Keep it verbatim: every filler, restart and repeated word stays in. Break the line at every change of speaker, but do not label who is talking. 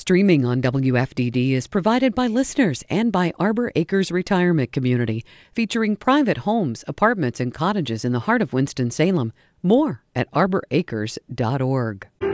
Streaming on W F D D is provided by listeners and by Arbor Acres Retirement Community, featuring private homes, apartments, and cottages in the heart of Winston-Salem. More at arbor acres dot org.